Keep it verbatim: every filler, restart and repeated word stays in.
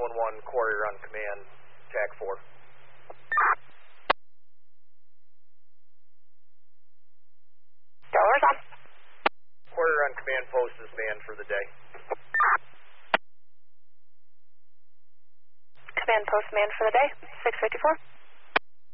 one one, Quarrier on command, T A C four. Dollars on. Quarrier on command post is manned for the day. Command post manned for the day, six fifty-four.